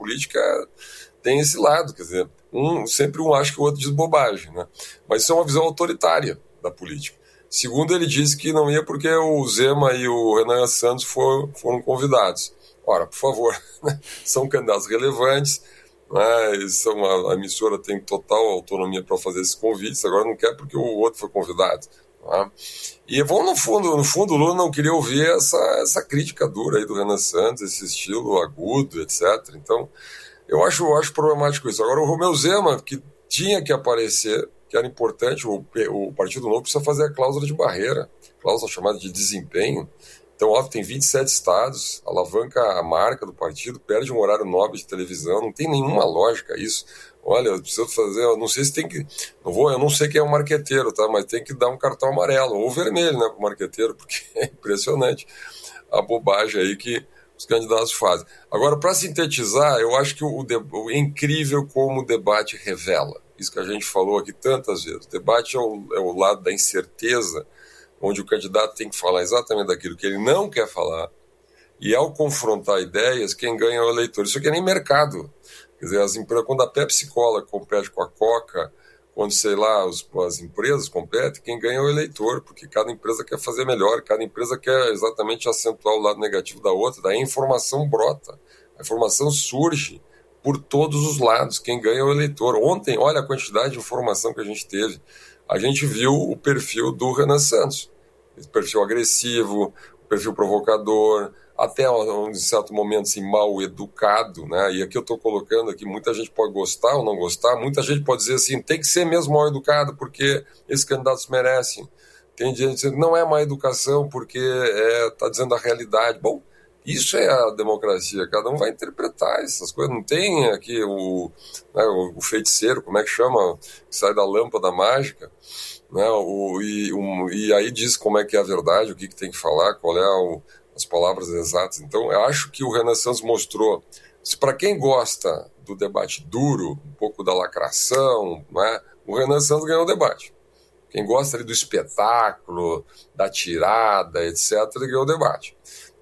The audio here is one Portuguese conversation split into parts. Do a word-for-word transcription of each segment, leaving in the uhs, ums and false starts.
política tem esse lado, quer dizer, um, sempre um acha que o outro diz bobagem, né? Mas isso é uma visão autoritária da política. Segundo, ele disse que não ia porque o Zema e o Renan Santos foram, foram convidados. Ora, por favor, né? São candidatos relevantes, né? São, a, a emissora tem total autonomia para fazer esses convites, agora não quer porque o outro foi convidado. Né? E vão no fundo, no fundo o Lula não queria ouvir essa, essa crítica dura aí do Renan Santos, esse estilo agudo, etcétera. Então, eu acho, eu acho problemático isso. Agora, o Romeu Zema, que tinha que aparecer, que era importante, o, o Partido Novo precisa fazer a cláusula de barreira, cláusula chamada de desempenho. Então, ó, tem vinte e sete estados, alavanca a marca do partido, perde um horário nobre de televisão, não tem nenhuma lógica isso. Olha, eu preciso fazer, eu não sei se tem que, não vou, eu não sei quem é o marqueteiro, tá? Mas tem que dar um cartão amarelo, ou vermelho, né, pro marqueteiro, porque é impressionante a bobagem aí que os candidatos fazem. Agora, para sintetizar, eu acho que o, o, é incrível como o debate revela. Isso que a gente falou aqui tantas vezes. O debate é o, é o lado da incerteza, onde o candidato tem que falar exatamente daquilo que ele não quer falar, e ao confrontar ideias, quem ganha é o eleitor. Isso aqui é nem mercado. Quer dizer, as empresas, quando a Pepsi Cola compete com a Coca, quando, sei lá, os, as empresas competem, quem ganha é o eleitor, porque cada empresa quer fazer melhor, cada empresa quer exatamente acentuar o lado negativo da outra, daí a informação brota, a informação surge por todos os lados, quem ganha é o eleitor. Ontem, olha a quantidade de informação que a gente teve. A gente viu o perfil do Renan Santos, esse perfil agressivo, o perfil provocador, até em certo momento assim, mal educado, né? E aqui eu estou colocando aqui, muita gente pode gostar ou não gostar, muita gente pode dizer assim, tem que ser mesmo mal educado porque esses candidatos merecem. Tem gente dizendo, não é má educação porque está dizendo a realidade. Bom, isso é a democracia, cada um vai interpretar essas coisas, não tem aqui o, né, o feiticeiro, como é que chama, que sai da lâmpada mágica, né, o, e, um, e aí diz como é que é a verdade, o que, que tem que falar, qual é o, as palavras exatas. Então eu acho que o Renan Santos mostrou, se para quem gosta do debate duro, um pouco da lacração, né, o Renan Santos ganhou o debate. Quem gosta ali do espetáculo, da tirada, etcétera, ganhou o debate.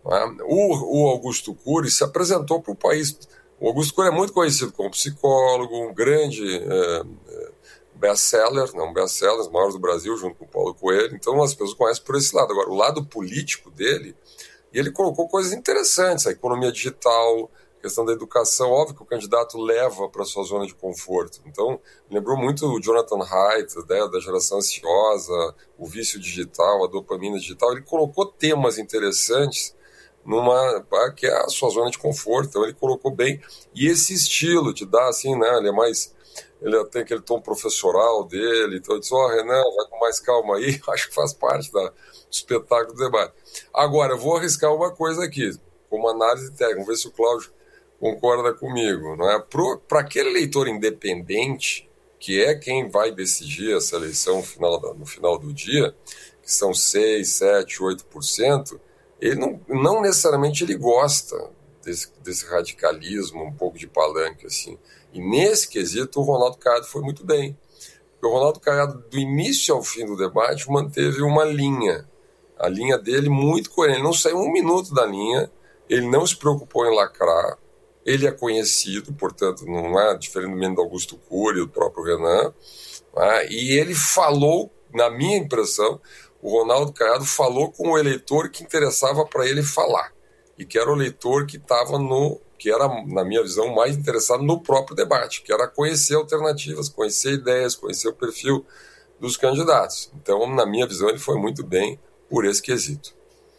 O, o Augusto Cury se apresentou para o país. O Augusto Cury é muito conhecido como psicólogo, um grande é, é, best-seller, não best-seller, os maiores do Brasil, junto com o Paulo Coelho. Então as pessoas conhecem por esse lado. Agora, o lado político dele, e ele colocou coisas interessantes, a economia digital, a questão da educação. Óbvio que o candidato leva para a sua zona de conforto. Então, lembrou muito o Jonathan Haidt, né, da geração ansiosa, o vício digital, a dopamina digital. Ele colocou temas interessantes numa que é a sua zona de conforto, então ele colocou bem, e esse estilo de dar assim, né, ele é mais, ele tem aquele tom professoral dele, então eu disse, ó, oh, Renan, vai com mais calma aí, acho que faz parte da, do espetáculo do debate. Agora, eu vou arriscar uma coisa aqui, como análise técnica, vamos ver se o Cláudio concorda comigo, não é? Para aquele eleitor independente, que é quem vai decidir essa eleição no final, no final do dia, que são seis, sete, oito por cento, ele não, não necessariamente ele gosta desse, desse radicalismo, um pouco de palanque, assim. E nesse quesito o Ronaldo Caiado foi muito bem. Porque o Ronaldo Caiado, do início ao fim do debate, manteve uma linha. A linha dele muito coerente. Ele não saiu um minuto da linha, ele não se preocupou em lacrar, ele é conhecido, portanto, não é diferentemente do Augusto Cury, do próprio Renan, né? E ele falou, na minha impressão, o Ronaldo Caiado falou com o eleitor que interessava para ele falar, e que era o eleitor que estava no, que era, na minha visão, mais interessado no próprio debate, que era conhecer alternativas, conhecer ideias, conhecer o perfil dos candidatos. Então, na minha visão, ele foi muito bem por esse quesito.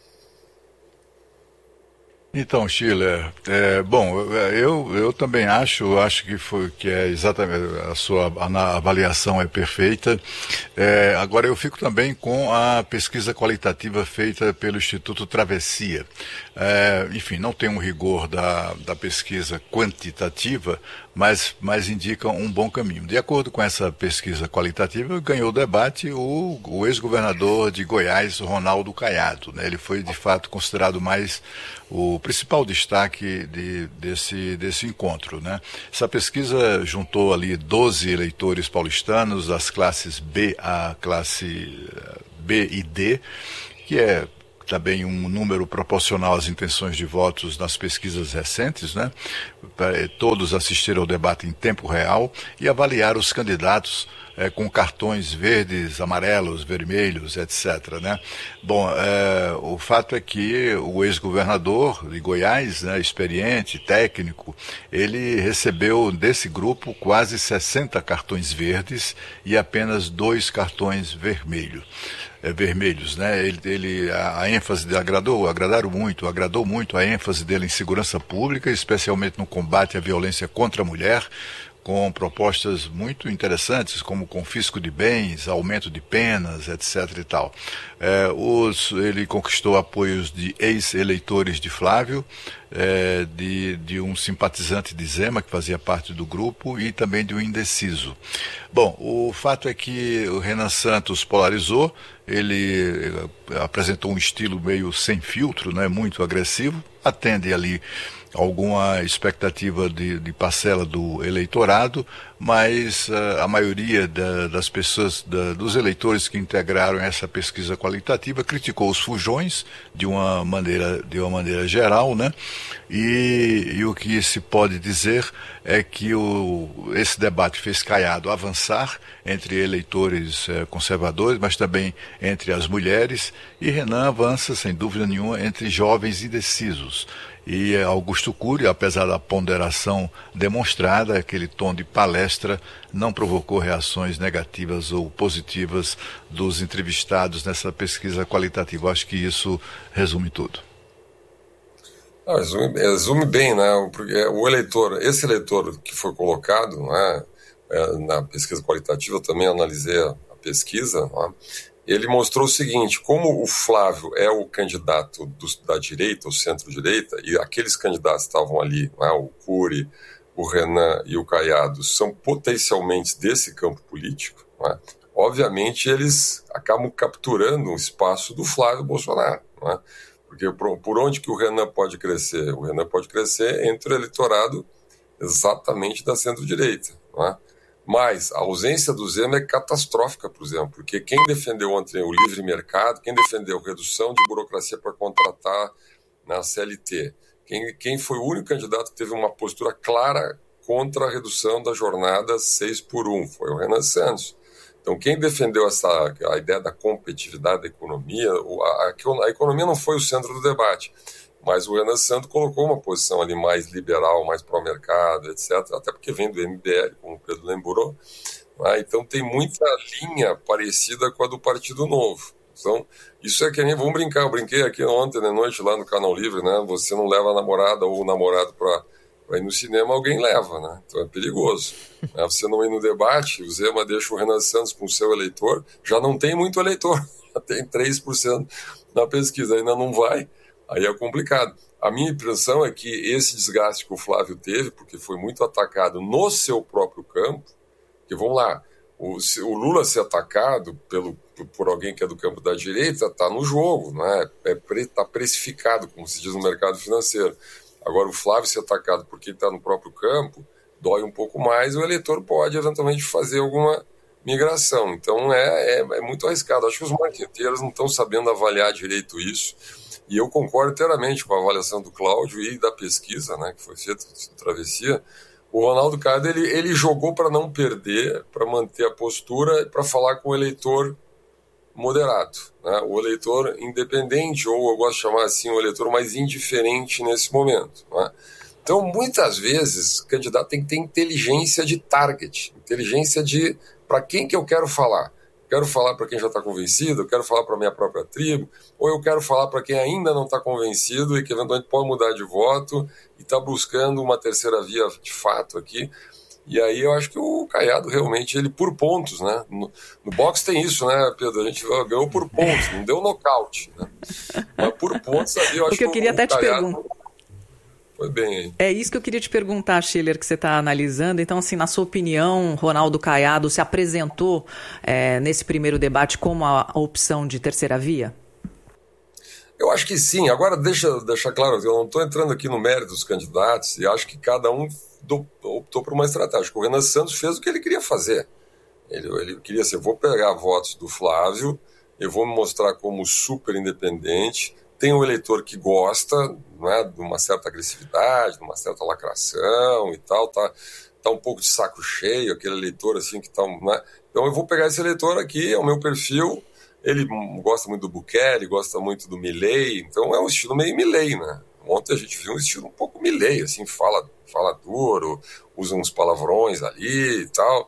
Então, Schiller, é, bom, eu, eu também acho, acho que foi que é exatamente a sua a avaliação é perfeita. É, agora eu fico também com a pesquisa qualitativa feita pelo Instituto Travessia. É, enfim, não tem um rigor da, da pesquisa quantitativa, mas, mas indica um bom caminho. De acordo com essa pesquisa qualitativa, ganhou o debate o, o ex-governador de Goiás, Ronaldo Caiado, né? Ele foi, de fato, considerado mais o principal destaque de, desse, desse encontro, né? Essa pesquisa juntou ali doze eleitores paulistanos, das classes B a classe B e D, que é também um número proporcional às intenções de votos nas pesquisas recentes, né? todos assistiram ao debate em tempo real e avaliaram os candidatos É, com cartões verdes, amarelos, vermelhos, etcétera, né? Bom, é, o fato é que o ex-governador de Goiás, né, experiente, técnico, ele recebeu desse grupo quase sessenta cartões verdes e apenas dois cartões vermelhos. É, vermelhos, né? Ele, ele a, a ênfase dele agradou, agradaram muito, agradou muito a ênfase dele em segurança pública, especialmente no combate à violência contra a mulher, com propostas muito interessantes, como confisco de bens, aumento de penas, etc e tal. É, os, ele conquistou apoios de ex-eleitores de Flávio, é, de, de um simpatizante de Zema, que fazia parte do grupo, e também de um indeciso. Bom, o fato é que o Renan Santos polarizou, ele apresentou um estilo meio sem filtro, né, muito agressivo, atende ali alguma expectativa de, de parcela do eleitorado, mas uh, a maioria da, das pessoas, da, dos eleitores que integraram essa pesquisa qualitativa criticou os fujões de uma maneira, de uma maneira geral, né? E, e o que se pode dizer é que o, esse debate fez Caiado avançar entre eleitores eh, conservadores, mas também entre as mulheres, e Renan avança, sem dúvida nenhuma, entre jovens indecisos. E Augusto Cury, apesar da ponderação demonstrada, aquele tom de palestra não provocou reações negativas ou positivas dos entrevistados nessa pesquisa qualitativa. Acho que isso resume tudo. Ah, resume, resume bem, né? Porque o eleitor, esse eleitor que foi colocado, né, na pesquisa qualitativa, eu também analisei a pesquisa, né, ele mostrou o seguinte: como o Flávio é o candidato do, da direita, o centro-direita, e aqueles candidatos que estavam ali, né, o Cury, o Renan e o Caiado, são potencialmente desse campo político, né, obviamente eles acabam capturando um espaço do Flávio Bolsonaro, né, porque por, por onde que o Renan pode crescer? O Renan pode crescer entre o eleitorado exatamente da centro-direita, né? Mas a ausência do Zema é catastrófica, por exemplo, porque quem defendeu ontem o livre mercado, quem defendeu redução de burocracia para contratar na C L T, quem, quem foi o único candidato que teve uma postura clara contra a redução da jornada seis por um, foi o Renan Santos. Então, quem defendeu essa, a ideia da competitividade da economia, a, a, a economia não foi o centro do debate, mas o Renan Santos colocou uma posição ali mais liberal, mais pró-mercado, etcétera, até porque vem do M B L, como o Pedro lembrou, né? Então tem muita linha parecida com a do Partido Novo. Então, isso é que nem, vamos brincar, eu brinquei aqui ontem de noite lá no Canal Livre, né? Você não leva a namorada ou o namorado para ir no cinema, alguém leva, né? Então é perigoso. Né? Você não ir no debate, o Zema deixa o Renan Santos com o seu eleitor, já não tem muito eleitor, já tem três por cento na pesquisa, ainda não vai. Aí é complicado. A minha impressão é que esse desgaste que o Flávio teve, porque foi muito atacado no seu próprio campo, que vamos lá, o, o Lula ser atacado pelo, por alguém que é do campo da direita está no jogo, né? é, é, tá precificado, como se diz no mercado financeiro. Agora o Flávio ser atacado por quem está no próprio campo, dói um pouco mais, o eleitor pode eventualmente fazer alguma migração. Então é, é, é muito arriscado. Acho que os marqueteiros não estão sabendo avaliar direito isso. E eu concordo inteiramente com a avaliação do Cláudio e da pesquisa, né, que foi feita de Travessia. O Ronaldo Caiado, ele, ele jogou para não perder, para manter a postura, para falar com o eleitor moderado, né, o eleitor independente, ou eu gosto de chamar assim, o eleitor mais indiferente nesse momento. Né. Então, muitas vezes, o candidato tem que ter inteligência de target, inteligência de para quem que eu quero falar. Quero falar para quem já está convencido, eu quero falar para a minha própria tribo, ou eu quero falar para quem ainda não está convencido e que eventualmente pode mudar de voto e está buscando uma terceira via de fato aqui. E aí eu acho que o Caiado realmente, ele por pontos, né? No, no boxe tem isso, né, Pedro? A gente ganhou por pontos, não deu nocaute, né? Mas por pontos ali eu acho que eu queria que até o Caiado... te perguntar. Foi bem aí. É isso que eu queria te perguntar, Schiller, que você está analisando. Então, assim, na sua opinião, Ronaldo Caiado se apresentou é, nesse primeiro debate como a, a opção de terceira via? Eu acho que sim. Agora, deixa deixar claro, eu não estou entrando aqui no mérito dos candidatos e acho que cada um do, optou por uma estratégia. O Renan Santos fez o que ele queria fazer. Ele, ele queria assim, eu vou pegar votos do Flávio, eu vou me mostrar como super independente, tem um eleitor que gosta, né, de uma certa agressividade, de uma certa lacração e tal, tá, tá um pouco de saco cheio, aquele eleitor assim que tá... Né? Então eu vou pegar esse eleitor aqui, é o meu perfil, ele gosta muito do Bukele, gosta muito do Milei, então é um estilo meio Milei, né? Ontem a gente viu um estilo um pouco Milei, assim, fala, fala duro, usa uns palavrões ali e tal,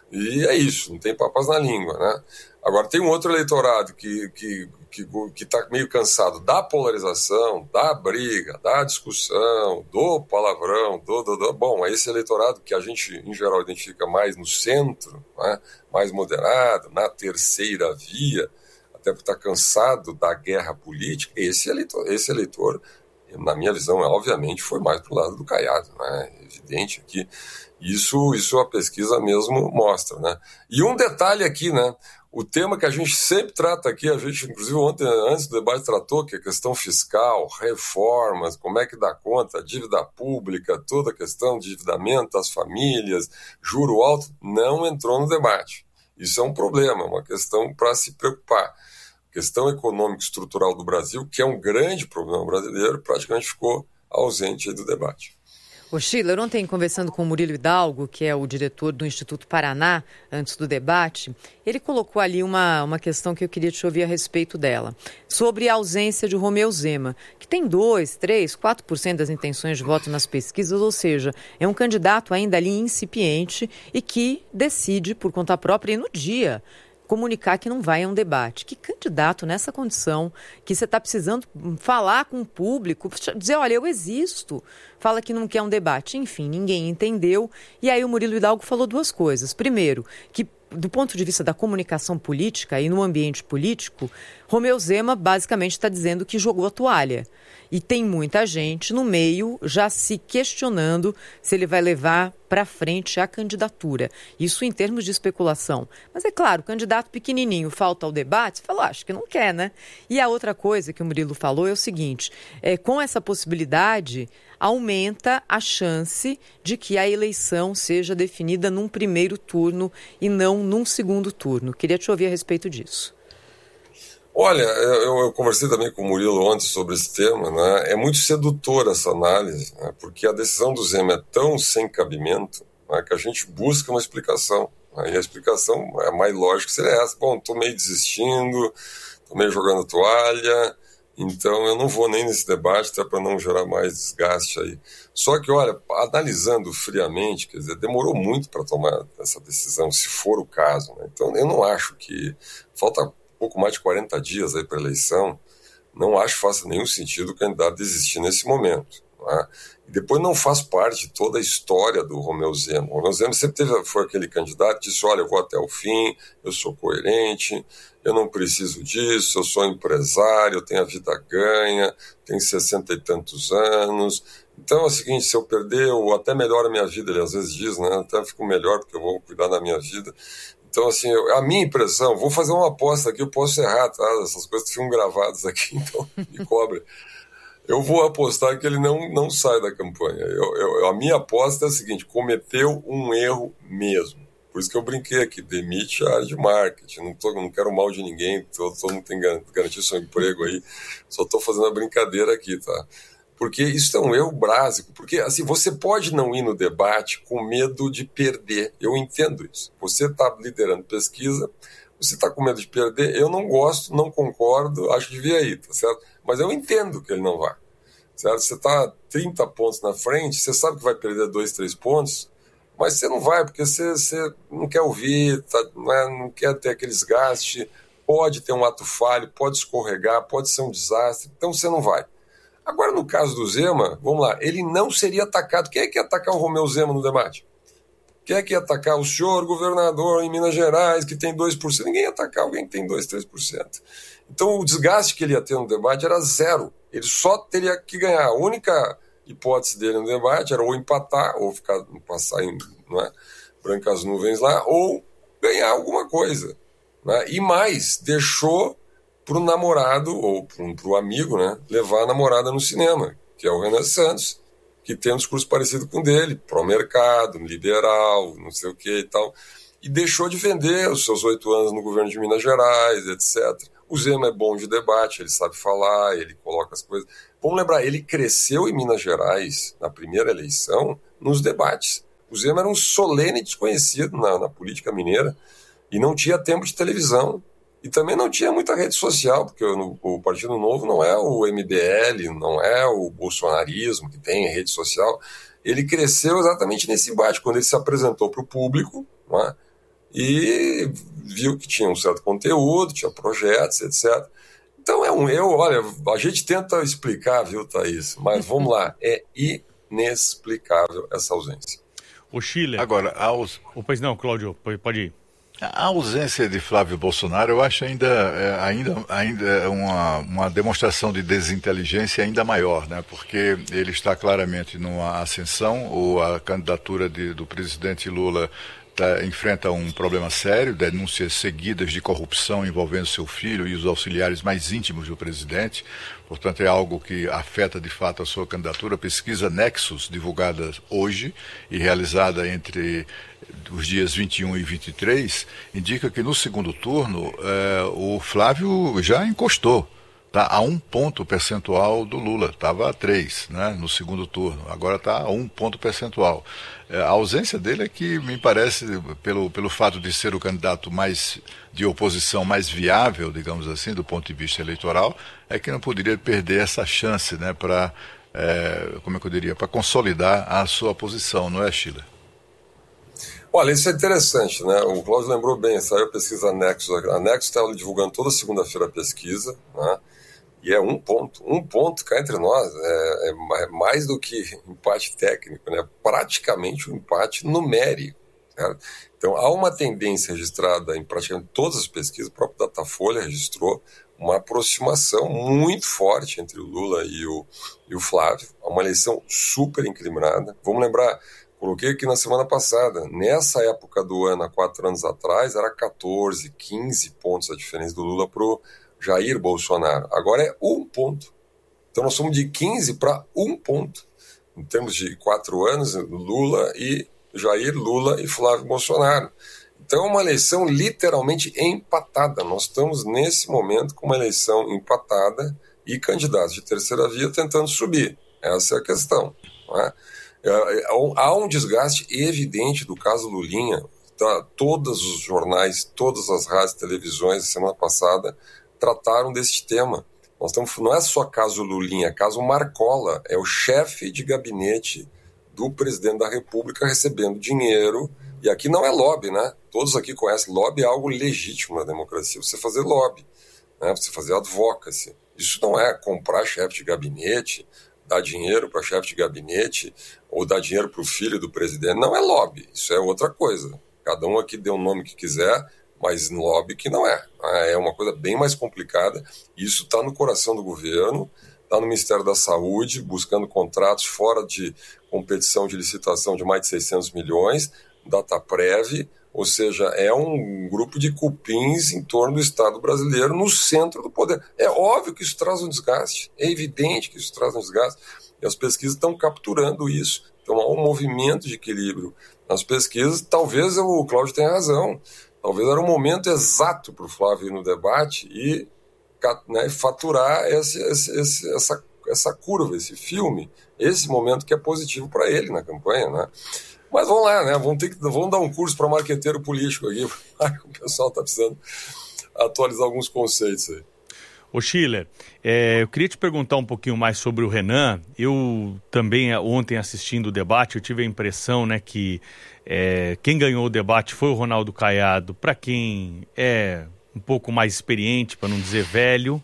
e é isso, não tem papas na língua, né? Agora tem um outro eleitorado que que que que está meio cansado da polarização, da briga, da discussão, do palavrão, do, do, do... Bom, é esse eleitorado que a gente, em geral, identifica mais no centro, né? Mais moderado, na terceira via, até por estar cansado da guerra política. Esse eleitor, esse eleitor, na minha visão, obviamente, foi mais para o lado do Caiado, né? É evidente que isso, isso a pesquisa mesmo mostra, né? E um detalhe aqui, né? O tema que a gente sempre trata aqui, a gente, inclusive ontem, antes do debate, tratou, que é a questão fiscal, reformas, como é que dá conta, dívida pública, toda a questão de endividamento das famílias, juro alto, não entrou no debate. Isso é um problema, uma questão para se preocupar. A questão econômica e estrutural do Brasil, que é um grande problema brasileiro, praticamente ficou ausente aí do debate. Ô Schiller, ontem conversando com o Murilo Hidalgo, que é o diretor do Instituto Paraná, antes do debate, ele colocou ali uma, uma questão que eu queria te ouvir a respeito dela, sobre a ausência de Romeu Zema, que tem dois, três, quatro por cento das intenções de voto nas pesquisas, ou seja, é um candidato ainda ali incipiente e que decide por conta própria e no dia comunicar que não vai a um debate. Que candidato nessa condição, que você está precisando falar com o público, dizer, olha, eu existo, fala que não quer um debate. Enfim, ninguém entendeu. E aí o Murilo Hidalgo falou duas coisas. Primeiro, que do ponto de vista da comunicação política e no ambiente político, Romeu Zema basicamente está dizendo que jogou a toalha. E tem muita gente no meio já se questionando se ele vai levar para frente a candidatura. Isso em termos de especulação. Mas é claro, o candidato pequenininho falta ao debate, você fala, ah, acho que não quer, né? E a outra coisa que o Murilo falou é o seguinte, é, com essa possibilidade, aumenta a chance de que a eleição seja definida num primeiro turno e não num segundo turno. Queria te ouvir a respeito disso. Olha, eu, eu conversei também com o Murilo ontem sobre esse tema, né? É muito sedutora essa análise, né? Porque a decisão do Zema é tão sem cabimento, né, que a gente busca uma explicação, né? E a explicação é mais lógica seria essa. Bom, estou meio desistindo, estou meio jogando toalha, então eu não vou nem nesse debate, até para não gerar mais desgaste aí. Só que, olha, analisando friamente, quer dizer, demorou muito para tomar essa decisão, se for o caso, né? Então eu não acho que... Falta pouco mais de quarenta dias aí para a eleição, não acho que faça nenhum sentido o candidato desistir nesse momento. Né? E depois não faz parte de toda a história do Romeu Zema. O Romeu Zema sempre teve, foi aquele candidato que disse, olha, eu vou até o fim, eu sou coerente, eu não preciso disso, eu sou empresário, eu tenho a vida ganha, tenho sessenta e tantos anos. Então é o seguinte, se eu perder, eu até melhoro a minha vida, ele às vezes diz, né? Até fico melhor porque eu vou cuidar da minha vida. Então, assim, eu, a minha impressão, vou fazer uma aposta aqui, eu posso errar, tá? Essas coisas ficam gravadas aqui, então me cobre. Eu vou apostar que ele não, não sai da campanha. Eu, eu, a minha aposta é a seguinte, cometeu um erro mesmo. Por isso que eu brinquei aqui, demite a área de marketing, não, tô, não quero mal de ninguém, todo, todo mundo tem garantir seu emprego aí, só estou fazendo a brincadeira aqui, tá? Porque isso é um erro básico, porque assim, você pode não ir no debate com medo de perder, eu entendo isso. Você está liderando pesquisa, você está com medo de perder, eu não gosto, não concordo, acho que devia ir, tá certo? Mas eu entendo que ele não vai, certo? Você está trinta pontos na frente, você sabe que vai perder dois, três pontos, mas você não vai, porque você, você não quer ouvir, tá, não, é, não quer ter aquele desgaste, pode ter um ato falho, pode escorregar, pode ser um desastre, então você não vai. Agora, no caso do Zema, vamos lá, ele não seria atacado. Quem é que ia atacar o Romeu Zema no debate? Quem é que ia atacar o senhor governador em Minas Gerais, que tem dois por cento? Ninguém ia atacar alguém que tem dois, três por cento. Então, o desgaste que ele ia ter no debate era zero. Ele só teria que ganhar. A única hipótese dele no debate era ou empatar, ou ficar, passar em, não é, brancas nuvens lá, ou ganhar alguma coisa. Né? E mais, deixou para o namorado, ou para o amigo, né, levar a namorada no cinema, que é o Renan Santos, que tem um discurso parecido com o dele, pró-mercado, liberal, não sei o que e tal, e deixou de vender os seus oito anos no governo de Minas Gerais, etcétera. O Zema é bom de debate, ele sabe falar, ele coloca as coisas. Vamos lembrar, ele cresceu em Minas Gerais, na primeira eleição, nos debates. O Zema era um solene desconhecido na, na política mineira e não tinha tempo de televisão. E também não tinha muita rede social, porque o, o Partido Novo não é o M B L, não é o bolsonarismo que tem rede social. Ele cresceu exatamente nesse embate, quando ele se apresentou para o público, não é? E viu que tinha um certo conteúdo, tinha projetos, etcétera. Então é um eu, olha, a gente tenta explicar, viu, Thaís? Mas vamos lá, é inexplicável essa ausência. O Schiller. Agora, aos... Oh, pois não, Cláudio, pode ir. A ausência de Flávio Bolsonaro, eu acho ainda, é, ainda, ainda uma, uma demonstração de desinteligência ainda maior, né? Porque ele está claramente numa ascensão, ou a candidatura de, do presidente Lula tá, enfrenta um problema sério, denúncias seguidas de corrupção envolvendo seu filho e os auxiliares mais íntimos do presidente. Portanto, é algo que afeta de fato a sua candidatura. Pesquisa Nexus, divulgada hoje e realizada entre os dias vinte e um e vinte e três, indica que no segundo turno eh, o Flávio já encostou, tá a um ponto percentual do Lula, estava a três, né, no segundo turno, agora está a um ponto percentual. Eh, a ausência dele é que me parece, pelo, pelo fato de ser o candidato mais de oposição mais viável, digamos assim, do ponto de vista eleitoral, é que não poderia perder essa chance, né, para, eh, como é que eu diria, para consolidar a sua posição, não é, Sheila? Olha, isso é interessante, né? O Cláudio lembrou bem, saiu a pesquisa Nexus. A Nexus está divulgando toda segunda-feira a pesquisa, né? E é um ponto. Um ponto cá entre nós é, é mais do que empate técnico, né? Praticamente um empate numérico. Certo? Então, há uma tendência registrada em praticamente todas as pesquisas, o próprio Datafolha registrou uma aproximação muito forte entre o Lula e o, e o Flávio. Uma eleição super incriminada. Vamos lembrar... Coloquei aqui na semana passada, nessa época do ano, há quatro anos atrás, era catorze, quinze pontos a diferença do Lula para o Jair Bolsonaro. Agora é um ponto. Então nós somos de quinze para um ponto. Em termos de quatro anos, Lula e Jair, Lula e Flávio Bolsonaro. Então é uma eleição literalmente empatada. Nós estamos nesse momento com uma eleição empatada e candidatos de terceira via tentando subir. Essa é a questão, não é? Há um desgaste evidente do caso Lulinha. Tá, todos os jornais, todas as rádios e televisões, semana passada, trataram desse tema. Nós estamos, não é só caso Lulinha, é caso Marcola, é o chefe de gabinete do presidente da República recebendo dinheiro, e aqui não é lobby, né? Todos aqui conhecem, lobby é algo legítimo na democracia, você fazer lobby, né? Você fazer advocacy. Isso não é comprar chefe de gabinete, dar dinheiro para chefe de gabinete ou dar dinheiro para o filho do presidente. Não é lobby, isso é outra coisa. Cada um aqui dê o nome que quiser, mas lobby que não é. É uma coisa bem mais complicada. Isso está no coração do governo, está no Ministério da Saúde, buscando contratos fora de competição de licitação de mais de seiscentos milhões, Dataprev, ou seja, é um grupo de cupins em torno do Estado brasileiro no centro do poder. É óbvio que isso traz um desgaste, é evidente que isso traz um desgaste, e as pesquisas estão capturando isso. Então há um movimento de equilíbrio nas pesquisas. Talvez o Cláudio tenha razão, talvez era o momento exato para o Flávio ir no debate e, né, faturar esse, esse, esse, essa, essa curva, esse filme, esse momento que é positivo para ele na campanha, né? Mas vamos lá, né? Vamos, ter que, vamos dar um curso para marqueteiro político aqui. O pessoal está precisando atualizar alguns conceitos aí. Ô Schiller, é, eu queria te perguntar um pouquinho mais sobre o Renan. Eu também, ontem assistindo o debate, eu tive a impressão, né, que é, quem ganhou o debate foi o Ronaldo Caiado, para quem é um pouco mais experiente, para não dizer velho.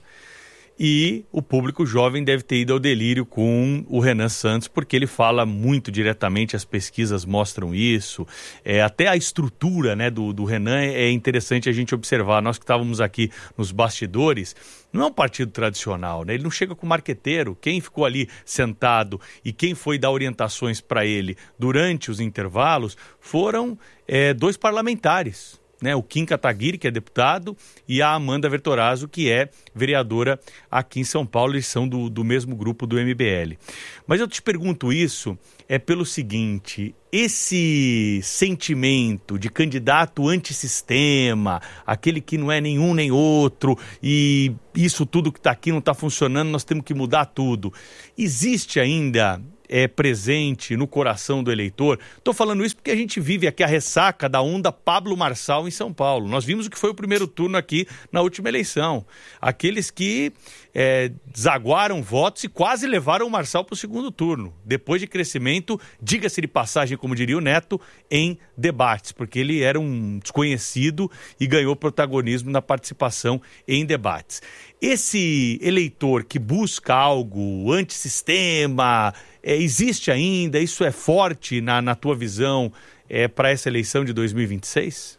E o público jovem deve ter ido ao delírio com o Renan Santos, porque ele fala muito diretamente, as pesquisas mostram isso. É, até a estrutura, né, do, do Renan é interessante a gente observar. Nós que estávamos aqui nos bastidores, não é um partido tradicional, né? Ele não chega com marqueteiro. Quem ficou ali sentado e quem foi dar orientações para ele durante os intervalos foram é, dois parlamentares. né? O Kim Kataguiri, que é deputado, e a Amanda Vertorazzo, que é vereadora aqui em São Paulo. Eles são do, do mesmo grupo do M B L. Mas eu te pergunto isso é pelo seguinte: esse sentimento de candidato antissistema, aquele que não é nenhum nem outro, e isso tudo que está aqui não está funcionando, nós temos que mudar tudo, existe ainda é, presente no coração do eleitor? Estou falando isso porque a gente vive aqui a ressaca da onda Pablo Marçal em São Paulo. Nós vimos o que foi o primeiro turno aqui na última eleição. Aqueles que é, desaguaram votos e quase levaram o Marçal para o segundo turno. Depois de crescimento, diga-se de passagem, como diria o Neto, em debates, porque ele era um desconhecido e ganhou protagonismo na participação em debates. Esse eleitor que busca algo antissistema, é, existe ainda? Isso é forte na, na tua visão é, para essa eleição de dois mil e vinte e seis?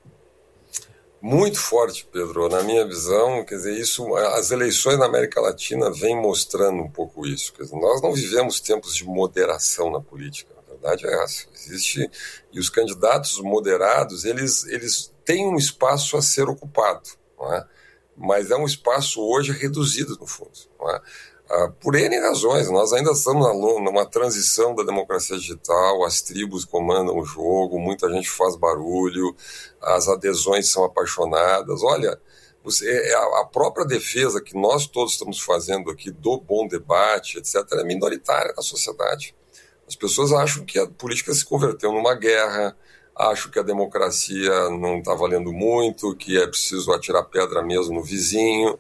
Muito forte, Pedro. Na minha visão, quer dizer, isso, as eleições na América Latina vêm mostrando um pouco isso. Quer dizer, nós não vivemos tempos de moderação na política. A verdade é essa. Existe, e os candidatos moderados, eles, eles têm um espaço a ser ocupado, não é? Mas é um espaço hoje reduzido, no fundo, não é? Ah, por N razões. Nós ainda estamos numa transição da democracia digital, as tribos comandam o jogo, muita gente faz barulho, as adesões são apaixonadas. Olha, você, a própria defesa que nós todos estamos fazendo aqui do bom debate, etcétera, é minoritária na sociedade. As pessoas acham que a política se converteu numa guerra, acham que a democracia não está valendo muito, que é preciso atirar pedra mesmo no vizinho,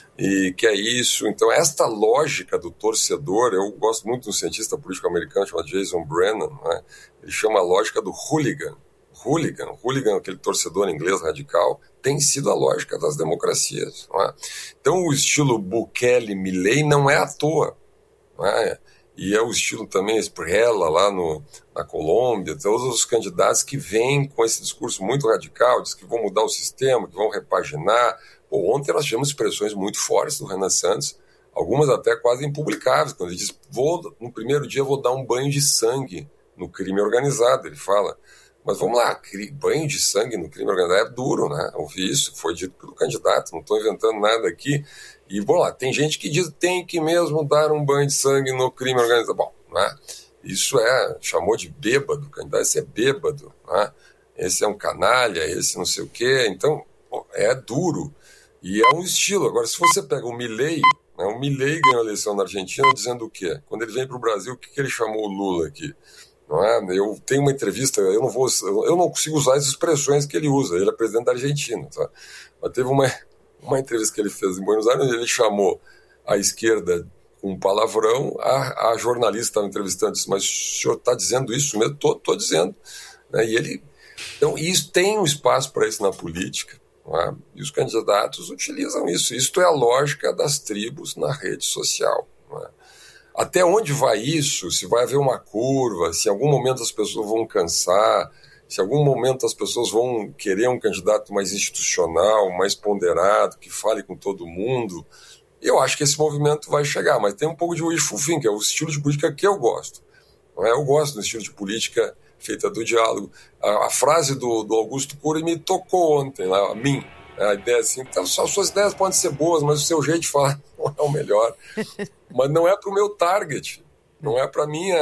e que é isso. Então, esta lógica do torcedor, eu gosto muito de um cientista político americano chamado Jason Brennan, né? Ele chama a lógica do hooligan. Hooligan, hooligan, aquele torcedor inglês radical, tem sido a lógica das democracias, não é? Então, o estilo Bukele-Milei não é à toa, não é? E é o estilo também Esprella lá no, na Colômbia, todos os candidatos que vêm com esse discurso muito radical, diz que vão mudar o sistema, que vão repaginar. Pô, ontem nós tivemos expressões muito fortes do Renan Santos, algumas até quase impublicáveis, quando ele diz, vou, no primeiro dia vou dar um banho de sangue no crime organizado, ele fala. Mas vamos lá, banho de sangue no crime organizado é duro, né? Ouvi isso, foi dito pelo candidato, não estou inventando nada aqui. E, bom, lá, tem gente que diz que tem que mesmo dar um banho de sangue no crime organizado. Bom, né? Isso é, chamou de bêbado, o candidato, esse é bêbado, né? Esse é um canalha, esse não sei o quê. Então, bom, é duro. E é um estilo. Agora, se você pega o Milei, né, o Milei ganhou a eleição na Argentina dizendo o quê? Quando ele vem para o Brasil, o que, que ele chamou o Lula aqui? Não é? Eu tenho uma entrevista, eu não, vou, eu não consigo usar as expressões que ele usa, ele é presidente da Argentina, tá? Mas teve uma, uma entrevista que ele fez em Buenos Aires, onde ele chamou a esquerda com um palavrão, a, a jornalista estava entrevistando, disse, mas o senhor está dizendo isso mesmo? Estou dizendo. Né? E ele, então, isso tem um espaço para isso na política, não é? E os candidatos utilizam isso. Isto é a lógica das tribos na rede social, não é? Até onde vai isso? Se vai haver uma curva, se em algum momento as pessoas vão cansar, se em algum momento as pessoas vão querer um candidato mais institucional, mais ponderado, que fale com todo mundo, eu acho que esse movimento vai chegar, mas tem um pouco de wishful thinking, que é o estilo de política que eu gosto. Não é? Eu gosto do estilo de política feita do diálogo. A, a frase do, do Augusto Cury me tocou ontem, lá, a mim. A ideia assim, então, as suas ideias podem ser boas, mas o seu jeito de falar não é o melhor. Mas não é para o meu target, não é para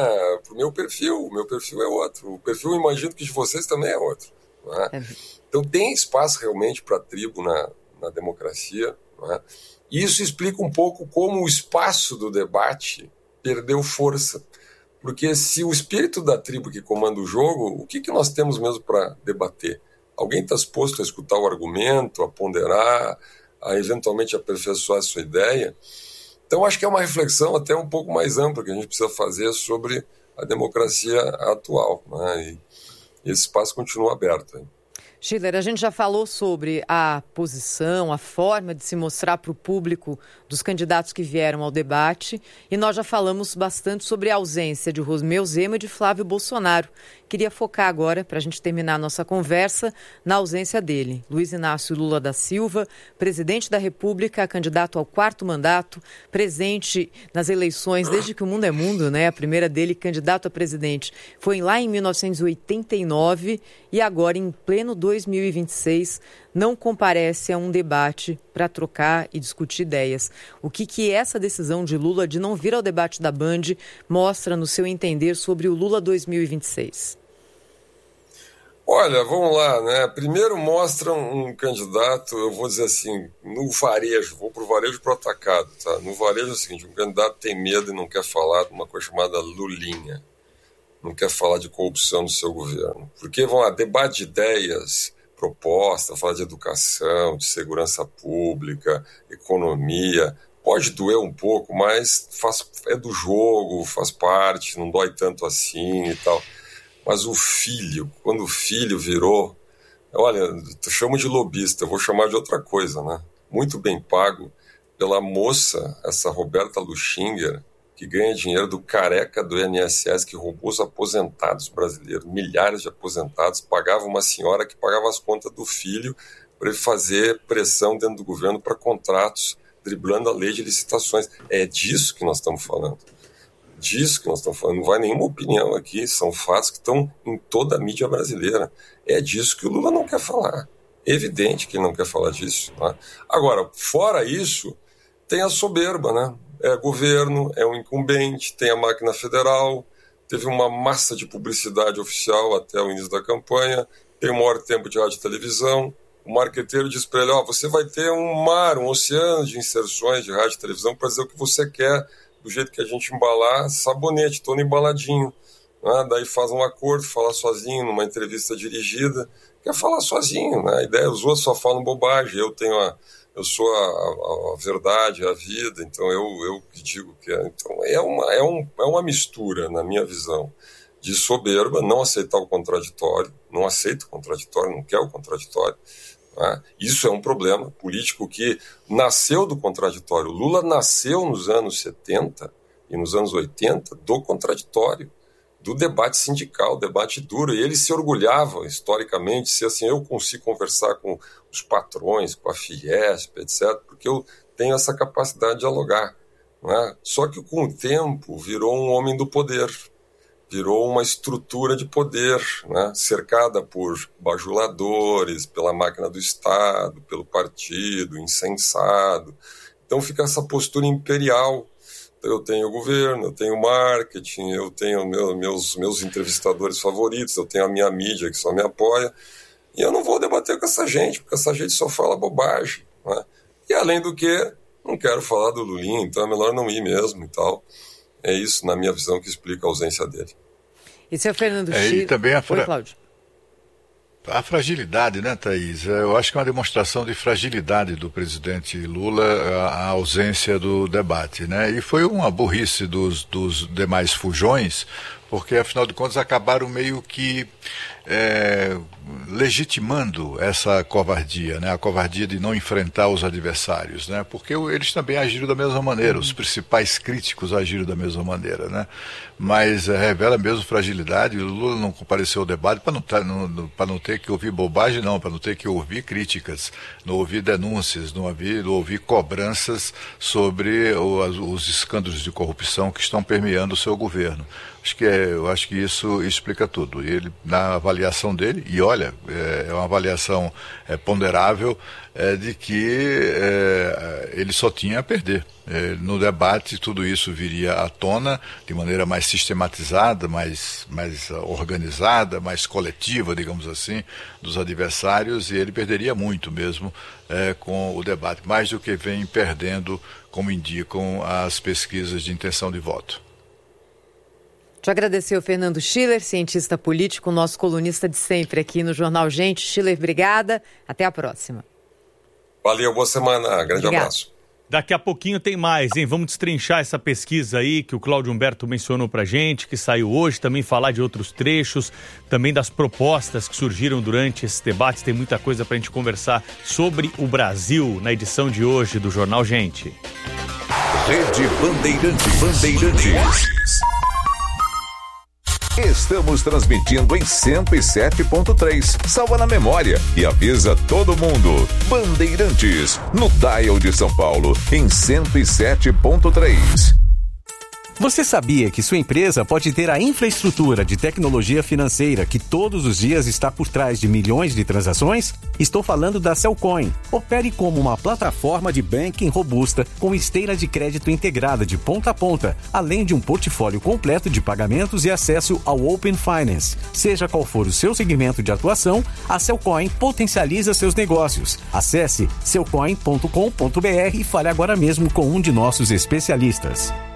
o meu perfil. O meu perfil é outro. O perfil, eu imagino que de vocês também é outro. Não é? Então tem espaço realmente para a tribo na, na democracia. Não é? E isso explica um pouco como o espaço do debate perdeu força. Porque se o espírito da tribo que comanda o jogo, o que, que nós temos mesmo para debater? Alguém está disposto a escutar o argumento, a ponderar, a eventualmente aperfeiçoar a sua ideia? Então, acho que é uma reflexão até um pouco mais ampla que a gente precisa fazer sobre a democracia atual, né? E esse espaço continua aberto. Hein? Schiller, a gente já falou sobre a posição, a forma de se mostrar para o público dos candidatos que vieram ao debate, e nós já falamos bastante sobre a ausência de Romeu Zema e de Flávio Bolsonaro. Queria focar agora, para a gente terminar a nossa conversa, na ausência dele. Luiz Inácio Lula da Silva, presidente da República, candidato ao quarto mandato, presente nas eleições desde que o mundo é mundo, né? A primeira dele, candidato a presidente, foi lá em mil novecentos e oitenta e nove e agora em pleno dois dois mil e vinte e seis não comparece a um debate para trocar e discutir ideias. O que, que essa decisão de Lula de não vir ao debate da Band mostra, no seu entender, sobre o Lula dois mil e vinte e seis? Olha, vamos lá, né? Primeiro mostra um candidato, eu vou dizer assim, no varejo, vou pro varejo pro atacado, tá? No varejo é o seguinte, um candidato tem medo e não quer falar de uma coisa chamada lulinha. Não quer falar de corrupção no seu governo. Porque, vamos lá, debate de ideias, proposta, falar de educação, de segurança pública, economia, pode doer um pouco, mas faz, é do jogo, faz parte, não dói tanto assim e tal. Mas o filho, quando o filho virou, olha, eu chamo de lobista, eu vou chamar de outra coisa, né? Muito bem pago pela moça, essa Roberta Luchinger, que ganha dinheiro do careca do I N S S, que roubou os aposentados brasileiros, milhares de aposentados, pagava uma senhora que pagava as contas do filho para ele fazer pressão dentro do governo para contratos, driblando a lei de licitações. É disso que nós estamos falando. Disso que nós estamos falando, não vai nenhuma opinião aqui, são fatos que estão em toda a mídia brasileira. É disso que o Lula não quer falar. É evidente que ele não quer falar disso. Né? Agora, fora isso, tem a soberba, né? É governo, é um incumbente, tem a máquina federal, teve uma massa de publicidade oficial até o início da campanha, tem o maior tempo de rádio e televisão. O marqueteiro diz para ele, ó, você vai ter um mar, um oceano de inserções de rádio e televisão para dizer o que você quer, do jeito que a gente embalar, sabonete, todo embaladinho. Né? Daí faz um acordo, fala sozinho numa entrevista dirigida, quer falar sozinho, né? A ideia, os outros só falam bobagem, eu tenho a, eu sou a, a, a verdade, a vida, então eu, eu digo que é. Então é uma, é, um, é uma mistura, na minha visão, de soberba, não aceitar o contraditório, não aceita o contraditório, não quer o contraditório. Né? Isso é um problema político que nasceu do contraditório. Lula nasceu nos anos setenta e nos anos oitenta do contraditório, do debate sindical, debate duro, e ele se orgulhava historicamente de ser assim, eu consigo conversar com os patrões, com a Fiesp, etcétera, porque eu tenho essa capacidade de dialogar. Né? Só que com o tempo virou um homem do poder, virou uma estrutura de poder, né? Cercada por bajuladores, pela máquina do Estado, pelo partido, incensado. Então fica essa postura imperial. Eu tenho o governo, eu tenho o marketing, eu tenho meu, meus, meus entrevistadores favoritos, eu tenho a minha mídia que só me apoia, e eu não vou debater com essa gente, porque essa gente só fala bobagem. Né? E além do que, não quero falar do Lulinha, então é melhor não ir mesmo e tal. É isso, na minha visão, que explica a ausência dele. E seu Fernando é, Schiller... E também a fra... Oi, Cláudio. A fragilidade, né, Thaís? Eu acho que é uma demonstração de fragilidade do presidente Lula a ausência do debate, né? E foi uma burrice dos, dos demais fujões, porque, afinal de contas, acabaram meio que é, legitimando essa covardia, né? A covardia de não enfrentar os adversários, né? Porque eles também agiram da mesma maneira, os principais críticos agiram da mesma maneira, né? Mas é, revela mesmo fragilidade. O Lula não compareceu ao debate para não, não, para não ter que ouvir bobagem, não, para não ter que ouvir críticas, não ouvir denúncias, não ouvir, não ouvir cobranças sobre o, os escândalos de corrupção que estão permeando o seu governo. Acho que é, eu acho que isso explica tudo. Ele, na avaliação dele, e olha, é, é uma avaliação é, ponderável, é, de que é, ele só tinha a perder. É, no debate, tudo isso viria à tona de maneira mais sistematizada, mais, mais organizada, mais coletiva, digamos assim, dos adversários, e ele perderia muito mesmo é, com o debate, mais do que vem perdendo, como indicam as pesquisas de intenção de voto. Te agradecer o Fernando Schiller, cientista político, nosso colunista de sempre aqui no Jornal Gente. Schiller, obrigada. Até a próxima. Valeu, boa semana. Grande Obrigado. Abraço. Daqui a pouquinho tem mais, hein? Vamos destrinchar essa pesquisa aí que o Cláudio Humberto mencionou pra gente, que saiu hoje, também falar de outros trechos, também das propostas que surgiram durante esses debates. Tem muita coisa pra gente conversar sobre o Brasil na edição de hoje do Jornal Gente. Rede Bandeirantes. Bandeirantes. Estamos transmitindo em cento e sete ponto três. Salva na memória e avisa todo mundo. Bandeirantes, no dial de São Paulo, em cento e sete ponto três. Você sabia que sua empresa pode ter a infraestrutura de tecnologia financeira que todos os dias está por trás de milhões de transações? Estou falando da Cellcoin. Opere como uma plataforma de banking robusta com esteira de crédito integrada de ponta a ponta, além de um portfólio completo de pagamentos e acesso ao Open Finance. Seja qual for o seu segmento de atuação, a Cellcoin potencializa seus negócios. Acesse cellcoin ponto com ponto b r e fale agora mesmo com um de nossos especialistas.